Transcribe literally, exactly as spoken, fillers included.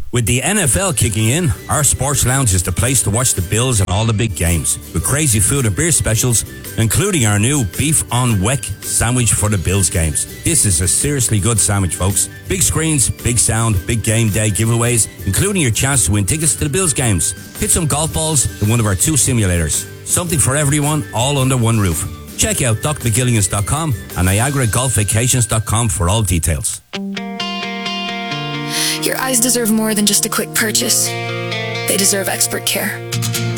With the N F L kicking in, our sports lounge is the place to watch the Bills and all the big games, with crazy food and beer specials, including our new Beef on Weck sandwich for the Bills games. This is a seriously good sandwich, folks. Big screens, big sound, big game day giveaways, including your chance to win tickets to the Bills games. Hit some golf balls in one of our two simulators. Something for everyone, all under one roof. Check out doc mcgilligans dot com and niagara golf vacations dot com for all details. Your eyes deserve more than just a quick purchase. They deserve expert care.